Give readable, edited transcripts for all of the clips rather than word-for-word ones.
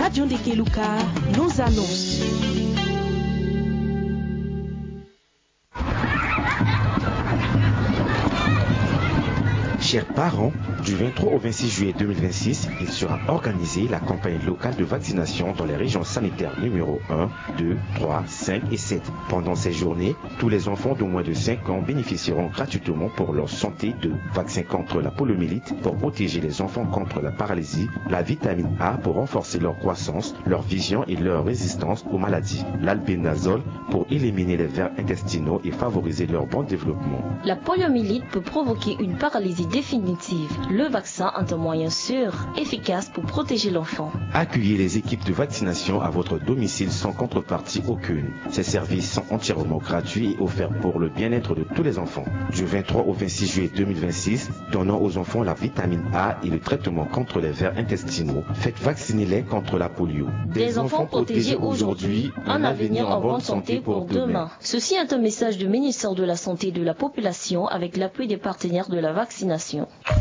Radio Ndekeluka, nos annonces. Chers parents, du 23 au 26 juillet 2026, il sera organisé la campagne locale de vaccination dans les régions sanitaires numéro 1, 2, 3, 5 et 7. Pendant ces journées, tous les enfants de moins de 5 ans bénéficieront gratuitement pour leur santé de vaccins contre la poliomyélite pour protéger les enfants contre la paralysie, la vitamine A pour renforcer leur croissance, leur vision et leur résistance aux maladies, l'albendazole pour éliminer les vers intestinaux et favoriser leur bon développement. La poliomyélite peut provoquer une paralysie définitive. Le vaccin est un moyen sûr, efficace pour protéger l'enfant. Accueillez les équipes de vaccination à votre domicile sans contrepartie aucune. Ces services sont entièrement gratuits et offerts pour le bien-être de tous les enfants. Du 23 au 26 juillet 2026, donnons aux enfants la vitamine A et le traitement contre les vers intestinaux. Faites vacciner-les contre la polio. Des enfants protégés aujourd'hui, un avenir en bonne santé pour demain. Ceci est un message du ministère de la Santé et de la Population avec l'appui des partenaires de la vaccination.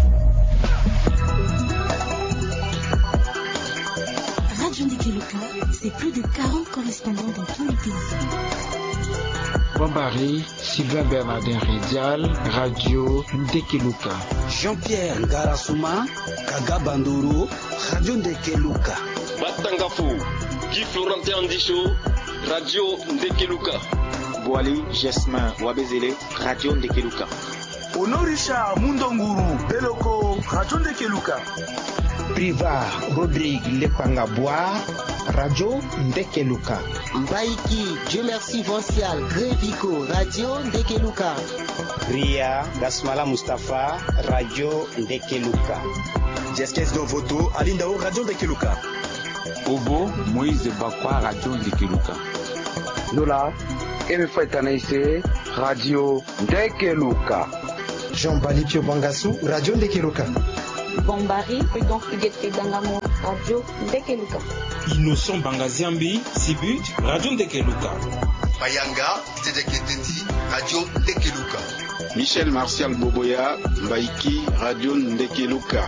Radio Ndekeluka, c'est plus de 40 correspondants dans tous les pays. Bombari, Sylvain Bernardin Ridial, Radio Ndekeluka. Jean-Pierre Ngarasuma, Kaga Banduru, Radio Ndekeluka. Batangafu, Guy Florentin Andicho, Radio Ndekeluka. Boali Jasmin Wabezele, Radio Ndekeluka. Honorisha Mundonguru, Beloko, Radio Ndekeluka. Priva Rodrigue Lepangabwa, Radio Ndekeluka. Mbaiki Dieu merci Vancial Grévico, Radio Ndekeluka. Ria Gasmala Mustafa, Radio Ndekeluka. Jeskes Dovoto, Alindao, Radio Ndekeluka. Obo Moïse Bakwa, Radio Ndekeluka. Nola Emefetanaise, Radio Ndekeluka. Jean Balitio Bangassou, Radio Ndekeluka. Bombari, Prudence Huguette Dangamo, Radio Ndekeluka. Innocent Bangaziambi, Sibut, Radio Ndekeluka. Bayanga, Tedeketeti, Radio Ndekeluka. Michel Martial Boboya, Mbaiki, Radio Ndekeluka.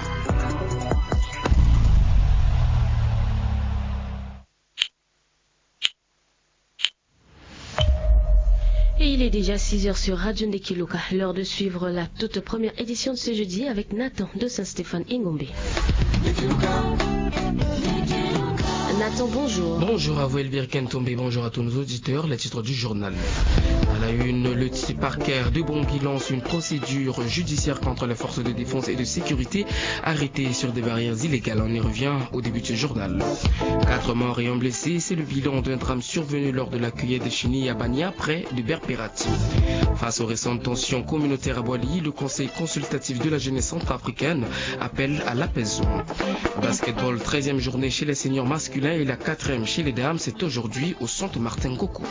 Et il est déjà 6h sur Radio Ndekeluka, l'heure de suivre la toute première édition de ce jeudi avec Nathan de Saint-Stéphane Ingombe. Nathan, bonjour. Bonjour à vous Elvire Kentombe, bonjour à tous nos auditeurs, les titres du journal. À la une, le parquet de Bangui lance une procédure judiciaire contre les forces de défense et de sécurité arrêtées sur des barrières illégales. On y revient au début de ce journal. 4 morts et un blessé, c'est le bilan d'un drame survenu lors de la cueillette de chenilles à Bania, près de Berperat. Face aux récentes tensions communautaires à Boali, le Conseil consultatif de la jeunesse centrafricaine appelle à l'apaisement. Basketball, 13e journée chez les seniors masculins et la 4e chez les dames, c'est aujourd'hui au centre Martin Goku.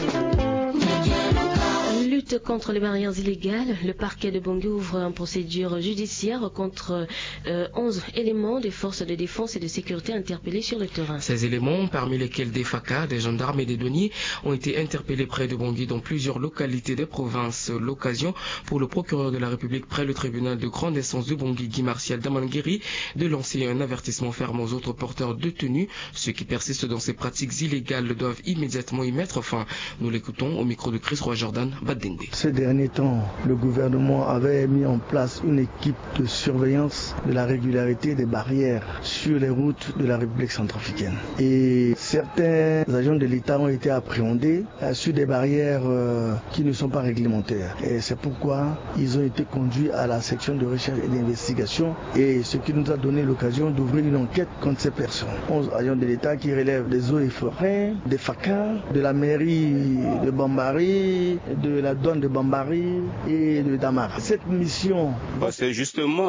Lutte contre les barrières illégales, le parquet de Bangui ouvre une procédure judiciaire contre 11 éléments des forces de défense et de sécurité interpellés sur le terrain. Ces éléments, parmi lesquels des FACA, des gendarmes et des douaniers, ont été interpellés près de Bangui dans plusieurs localités des provinces. L'occasion pour le procureur de la République près le tribunal de grande instance de Bangui, Guy Martial Damangueri, de lancer un avertissement ferme aux autres porteurs de tenue. Ceux qui persistent dans ces pratiques illégales doivent immédiatement y mettre fin. Nous l'écoutons au micro de Chris Roy-Jordan Badeng. Ces derniers temps, le gouvernement avait mis en place une équipe de surveillance de la régularité des barrières sur les routes de la République centrafricaine. Et certains agents de l'État ont été appréhendés sur des barrières qui ne sont pas réglementaires. Et c'est pourquoi ils ont été conduits à la section de recherche et d'investigation, et ce qui nous a donné l'occasion d'ouvrir une enquête contre ces personnes. 11 agents de l'État qui relèvent des eaux et forêts, des FACA, de la mairie de Bambari, de la douane de Bambari et de Damar. Cette mission... c'est justement...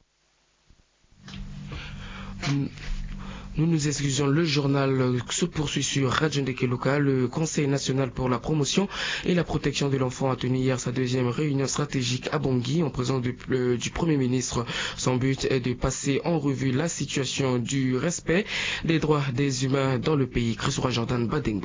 Nous nous excusons, le journal se poursuit sur Radio Ndekeluka. Le Conseil national pour la promotion et la protection de l'enfant a tenu hier sa 2e réunion stratégique à Bangui en présence du Premier ministre. Son but est de passer en revue la situation du respect des droits des humains dans le pays. Chris Jordan Badengbe.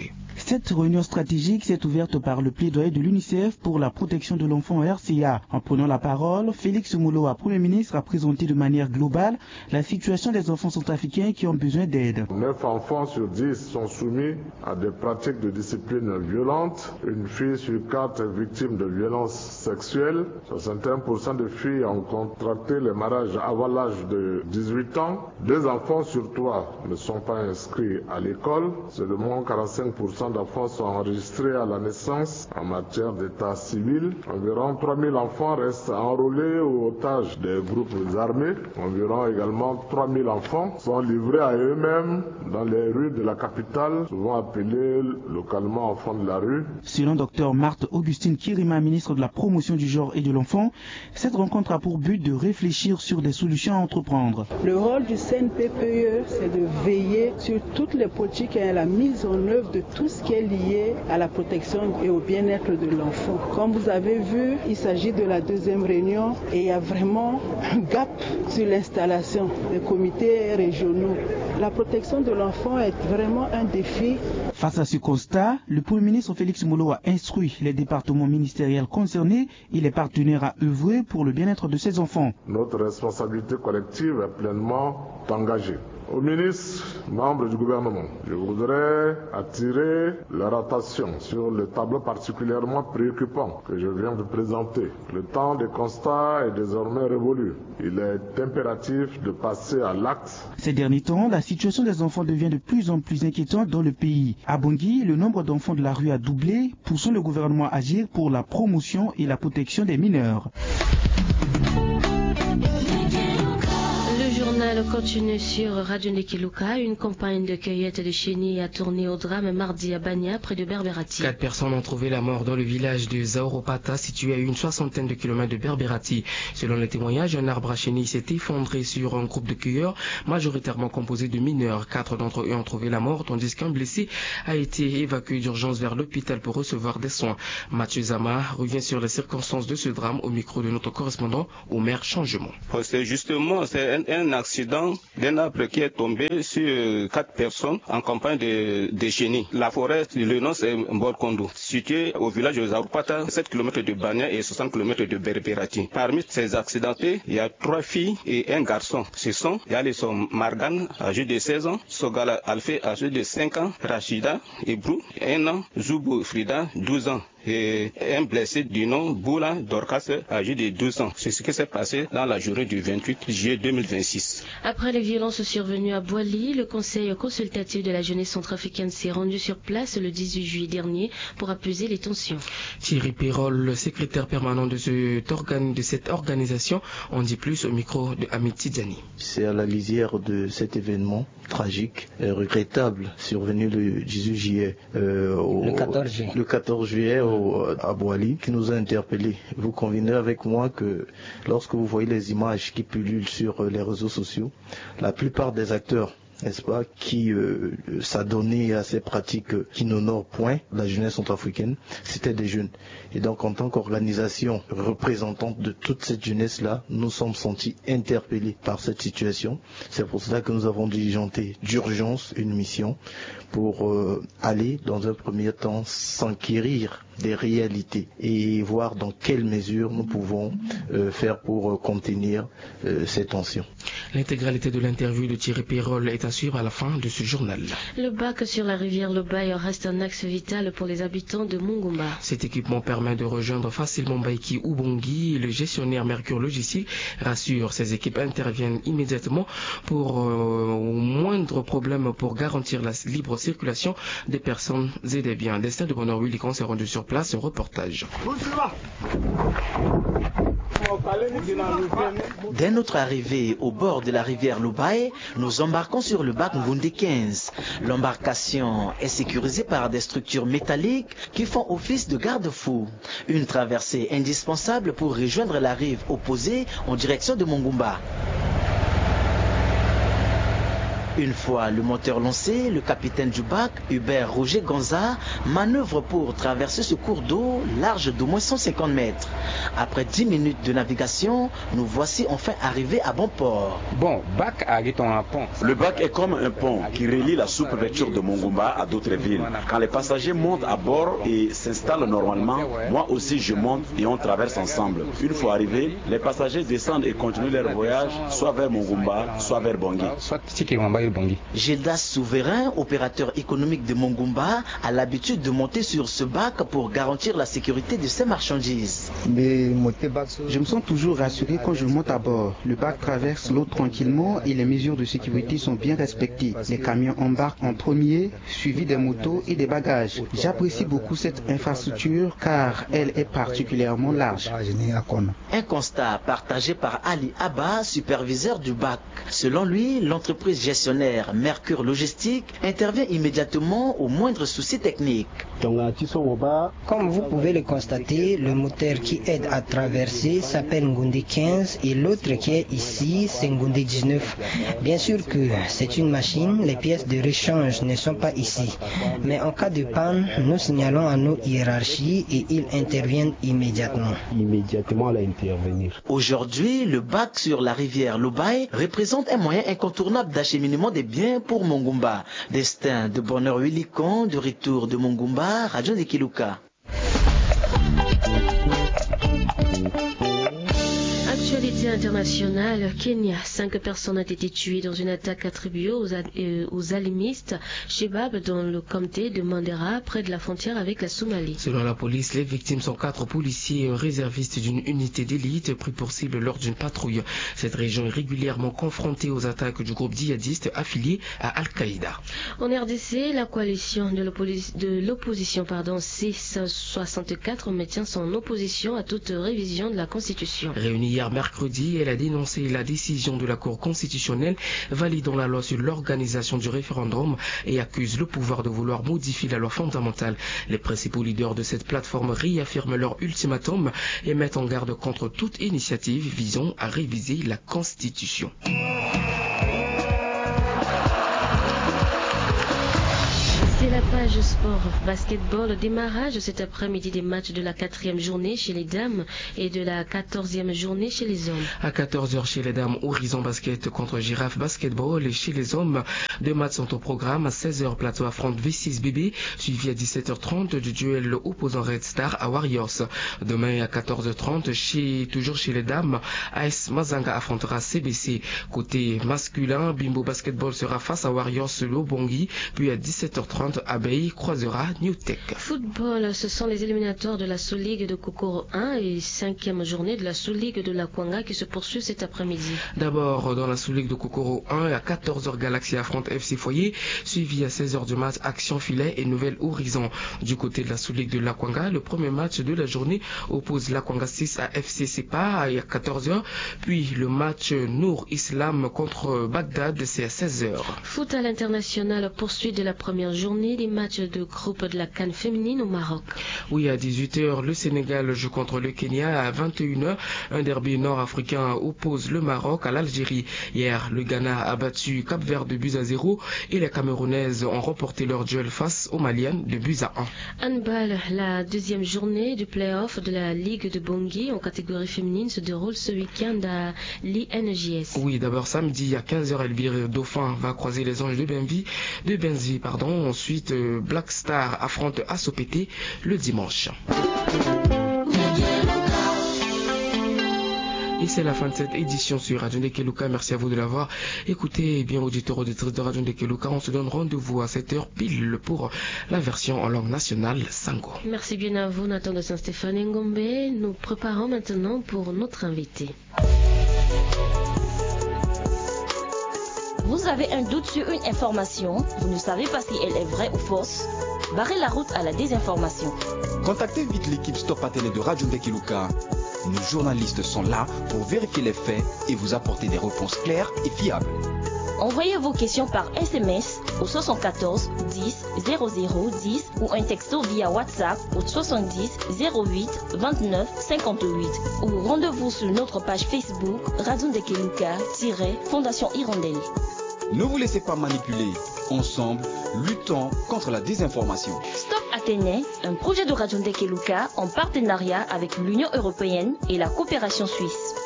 Cette réunion stratégique s'est ouverte par le plaidoyer de l'UNICEF pour la protection de l'enfant RCA. En prenant la parole, Félix Mouloa, Premier ministre, a présenté de manière globale la situation des enfants centrafricains qui ont besoin d'aide. 9 enfants sur 10 sont soumis à des pratiques de discipline violente. Une fille sur 4 est victime de violences sexuelles. 61% de filles ont contracté le mariage avant l'âge de 18 ans. 2 enfants sur 3 ne sont pas inscrits à l'école. Seulement 45% d'enfants sont enregistrés à la naissance en matière d'état civil. Environ 3000 enfants restent enrôlés ou otages des groupes armés. Environ également 3000 enfants sont livrés à eux-mêmes dans les rues de la capitale, souvent appelées localement enfants de la rue. Selon Dr Marthe Augustine Kirima, ministre de la Promotion du genre et de l'enfant, cette rencontre a pour but de réfléchir sur des solutions à entreprendre. Le rôle du CNPPE, c'est de veiller sur toutes les politiques et à la mise en œuvre de tout ce qui est lié à la protection et au bien-être de l'enfant. Comme vous avez vu, il s'agit de la deuxième réunion et il y a vraiment un gap sur l'installation des comités régionaux. La protection de l'enfant est vraiment un défi. Face à ce constat, le Premier ministre Félix Mouloa a instruit les départements ministériels concernés et les partenaires à œuvrer pour le bien-être de ces enfants. Notre responsabilité collective est pleinement engagée. Aux ministres, membres du gouvernement, je voudrais attirer leur attention sur le tableau particulièrement préoccupant que je viens de présenter. Le temps des constats est désormais révolu. Il est impératif de passer à l'acte. Ces derniers temps, la situation des enfants devient de plus en plus inquiétante dans le pays. À Bangui, le nombre d'enfants de la rue a doublé, poussant le gouvernement à agir pour la promotion et la protection des mineurs. Le continue sur Radio Ndekeluka. Une campagne de cueillette de chenilles a tourné au drame mardi à Bania, près de Berbérati. 4 personnes ont trouvé la mort dans le village de Zaoropata, situé à une 60aine de kilomètres de Berbérati. Selon les témoignages, un arbre à chenilles s'est effondré sur un groupe de cueilleurs, majoritairement composé de mineurs. 4 d'entre eux ont trouvé la mort, tandis qu'un blessé a été évacué d'urgence vers l'hôpital pour recevoir des soins. Mathieu Zama revient sur les circonstances de ce drame au micro de notre correspondant Omer Changement. C'est un accident d'un arbre qui est tombé sur 4 personnes en campagne de chenilles. La forêt, le nom c'est Mborkondo, situé au village de Zaoropata, 7 km de Bania et 60 km de Berbérati. Parmi ces accidentés, il y a 3 filles et un garçon. Ce sont Yaleson Margan, âgé de 16 ans, Sogala Alfé, âgé de 5 ans, Rachida Ebrou, 1 an, Zoubou Frida, 12 ans. Et un blessé du nom Boula Dorcas, âgé de 12 ans. C'est ce qui s'est passé dans la journée du 28 juillet 2026. Après les violences survenues à Boili, le Conseil consultatif de la jeunesse centrafricaine s'est rendu sur place le 18 juillet dernier pour apaiser les tensions. Thierry Perrol, le secrétaire permanent de cette organisation, en dit plus au micro de Amit Tidjani. C'est à la lisière de cet événement tragique et regrettable survenu le 18 juillet, le 14 juillet à Boili, qui nous a interpellés. Vous convenez avec moi que lorsque vous voyez les images qui pullulent sur les réseaux sociaux, la plupart des acteurs, n'est-ce pas, qui s'adonnaient à ces pratiques qui n'honorent point la jeunesse centrafricaine, c'était des jeunes. Et donc, en tant qu'organisation représentante de toute cette jeunesse-là, nous sommes sentis interpellés par cette situation. C'est pour cela que nous avons diligenté d'urgence une mission pour aller, dans un premier temps, s'enquérir des réalités et voir dans quelle mesure nous pouvons faire pour contenir ces tensions. L'intégralité de l'interview de Thierry Perrol est à suivre à la fin de ce journal. Le bac sur la rivière Lobaye reste un axe vital pour les habitants de Mungumba. Cet équipement permet de rejoindre facilement Baïki ou Bangui. Le gestionnaire Mercure Logistique rassure, ces équipes interviennent immédiatement pour au moindre problème pour garantir la libre circulation des personnes et des biens. Destin de Bonheur Willicon s'est rendu sur place, un reportage. Dès notre arrivée au bord de la rivière Lobaye, nous embarquons sur le bac Ngunde 15. L'embarcation est sécurisée par des structures métalliques qui font office de garde-fous. Une traversée indispensable pour rejoindre la rive opposée en direction de Mungumba. Une fois le moteur lancé, le capitaine du bac, Hubert Roger Gonza, manœuvre pour traverser ce cours d'eau large d'au moins 150 mètres. Après 10 minutes de navigation, nous voici enfin arrivés à bon port. Bon, bac a un pont. Le bac est comme un pont qui relie la sous-préfecture de Mongumba à d'autres villes. Quand les passagers montent à bord et s'installent normalement, moi aussi je monte et on traverse ensemble. Une fois arrivés, les passagers descendent et continuent leur voyage, soit vers Mongumba, soit vers Bangui. Gildas Souverain, opérateur économique de Mongumba, a l'habitude de monter sur ce bac pour garantir la sécurité de ses marchandises. Je me sens toujours rassuré quand je monte à bord. Le bac traverse l'eau tranquillement et les mesures de sécurité sont bien respectées. Les camions embarquent en premier, suivis des motos et des bagages. J'apprécie beaucoup cette infrastructure car elle est particulièrement large. Un constat partagé par Ali Abba, superviseur du bac. Selon lui, l'entreprise gestionnaire Mercure Logistique intervient immédiatement au moindre souci technique. Comme vous pouvez le constater, le moteur qui aide à traverser s'appelle Ngoundé 15 et l'autre qui est ici, c'est Ngoundé 19. Bien sûr que c'est une machine, les pièces de rechange ne sont pas ici. Mais en cas de panne, nous signalons à nos hiérarchies et ils interviennent immédiatement. Aujourd'hui, le bac sur la rivière Lobaye représente un moyen incontournable d'acheminement des biens pour Mongumba. Destin de bonheur Willicon, de retour de Mongumba, Radio Ndeke Luka. Actualité internationale, Kenya. 5 personnes ont été tuées dans une attaque attribuée aux alimistes Shebab dans le comté de Mandera, près de la frontière avec la Somalie. Selon la police, les victimes sont 4 policiers et un réserviste d'une unité d'élite pris pour cible lors d'une patrouille. Cette région est régulièrement confrontée aux attaques du groupe djihadiste affilié à Al-Qaïda. En RDC, la coalition de l'opposition C64 maintient son opposition à toute révision de la Constitution. Réunie hier mercredi, elle a dénoncé la décision de la Cour constitutionnelle validant la loi sur l'organisation du référendum et accuse le pouvoir de vouloir modifier la loi fondamentale. Les principaux leaders de cette plateforme réaffirment leur ultimatum et mettent en garde contre toute initiative visant à réviser la Constitution. C'est la page sport basketball. Démarrage cet après-midi des matchs de la 4e journée chez les dames et de la 14e journée chez les hommes. À 14h chez les dames, Horizon Basket contre Girafe Basketball, et chez les hommes, 2 matchs sont au programme. À 16h, Plateau affronte V6 BB, suivi à 17h30 du duel opposant Red Star à Warriors. Demain à 14h30, toujours chez les dames, AS Mazanga affrontera CBC. Côté masculin, Bimbo Basketball sera face à Warriors Lobongi, puis à 17h30, Abeille croisera Newtech. Football, ce sont les éliminatoires de la Sous-Ligue de Kokoro 1 et 5e journée de la Sous-Ligue de la Kwanga qui se poursuivent cet après-midi. D'abord, dans la Sous-Ligue de Kokoro 1, à 14h, Galaxy affronte FC Foyer, suivi à 16h du match Action Filet et Nouvelle Horizon. Du côté de la Sous-Ligue de la Kwanga, le premier match de la journée oppose la Kwanga 6 à FC Sepa et à 14h, puis le match Nour Islam contre Bagdad, c'est à 16h. Foot à l'international, poursuite de la première journée des matchs de groupe de la CAN féminine au Maroc. Oui, à 18h, le Sénégal joue contre le Kenya. À 21h, un derby nord-africain oppose le Maroc à l'Algérie. Hier, le Ghana a battu Cap-Vert de buts à 0 et les Camerounaises ont remporté leur duel face aux Maliennes de buts à 1. Handball, la deuxième journée du play-off de la Ligue de Bangui en catégorie féminine se déroule ce week-end à l'INJS. Oui, d'abord samedi à 15h, Elvire Dauphin va croiser les Anges de Benzi. Ensuite, Black Star affronte Assopété le dimanche. Et c'est la fin de cette édition sur Radio Ndeke Luka. Merci à vous de l'avoir écouté. Et bien, auditeurs, auditrices de Radio Ndeke Luka, on se donne rendez-vous à 7h pile pour la version en langue nationale Sango. Merci bien à vous, Nathan de Saint-Stéphane Ngombe. Nous préparons maintenant pour notre invité. Vous avez un doute sur une information, vous ne savez pas si elle est vraie ou fausse? Barrez la route à la désinformation. Contactez vite l'équipe Stop à Télé de Radio Ndeke Luka. Nos journalistes sont là pour vérifier les faits et vous apporter des réponses claires et fiables. Envoyez vos questions par SMS au 74 10 00 10 ou un texto via WhatsApp au 70 08 29 58 ou rendez-vous sur notre page Facebook Radio Ndeke Luka - Fondation Hirondelle. Ne vous laissez pas manipuler. Ensemble, luttons contre la désinformation. Stop Athénée, un projet de Radio Ndekeluka en partenariat avec l'Union européenne et la coopération suisse.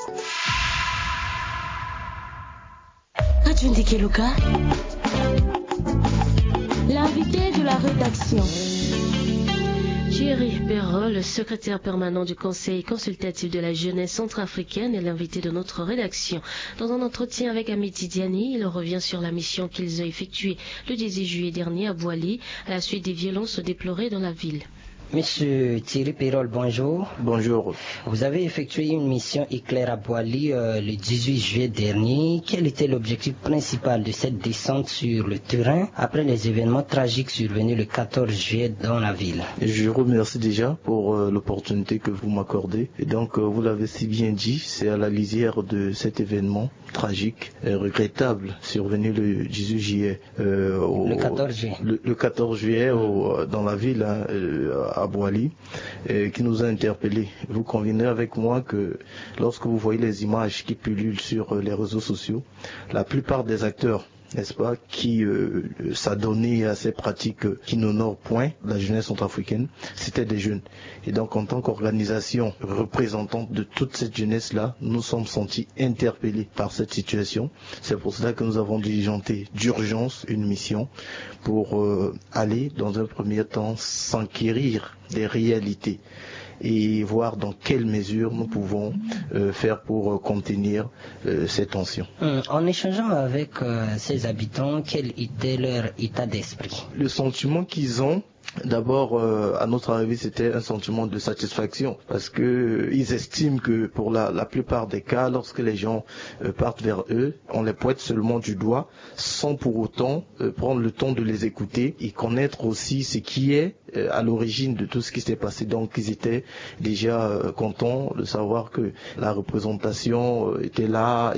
Radio Ndekeluka, l'invité de la rédaction. Thierry Perrol, secrétaire permanent du Conseil consultatif de la jeunesse centrafricaine, est l'invité de notre rédaction. Dans un entretien avec Amity Diani, il revient sur la mission qu'ils ont effectuée le 18 juillet dernier à Boali, à la suite des violences déplorées dans la ville. Monsieur Thierry Perrol, bonjour. Bonjour. Vous avez effectué une mission éclair à Boali le 18 juillet dernier. Quel était l'objectif principal de cette descente sur le terrain après les événements tragiques survenus le 14 juillet dans la ville? Je remercie déjà pour l'opportunité que vous m'accordez. Et donc, vous l'avez si bien dit, c'est à la lisière de cet événement tragique et regrettable survenu le 18 juillet. Le 14 juillet. Le 14 juillet dans la ville, à Boali, qui nous a interpellés. Vous convenez avec moi que lorsque vous voyez les images qui pullulent sur les réseaux sociaux, la plupart des acteurs, n'est-ce pas, qui s'adonnaient à ces pratiques qui n'honorent point la jeunesse centrafricaine, c'était des jeunes. Et donc, en tant qu'organisation représentante de toute cette jeunesse-là, nous sommes sentis interpellés par cette situation. C'est pour cela que nous avons diligenté d'urgence une mission pour aller, dans un premier temps, s'enquérir des réalités et voir dans quelle mesure nous pouvons faire pour contenir ces tensions. En échangeant avec ces habitants, quel était leur état d'esprit? Le sentiment qu'ils ont, d'abord, à notre arrivée, c'était un sentiment de satisfaction parce que ils estiment que pour la plupart des cas, lorsque les gens partent vers eux, on les pointe seulement du doigt sans pour autant prendre le temps de les écouter et connaître aussi ce qui est à l'origine de tout ce qui s'est passé. Donc, ils étaient déjà contents de savoir que la représentation était là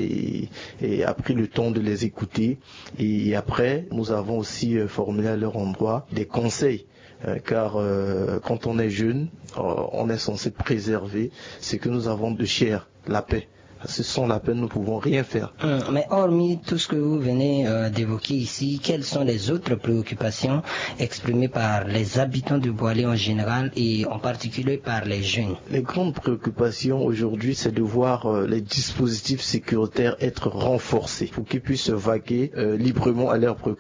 et a pris le temps de les écouter. Et après, nous avons aussi formulé à leur endroit des conseils. Car quand on est jeune, on est censé préserver ce que nous avons de cher, la paix. Sans la paix, nous ne pouvons rien faire. Mais hormis tout ce que vous venez d'évoquer ici, quelles sont les autres préoccupations exprimées par les habitants de Boali en général et en particulier par les jeunes? Les grandes préoccupations aujourd'hui, c'est de voir les dispositifs sécuritaires être renforcés pour qu'ils puissent vaquer librement à leurs préoccupations.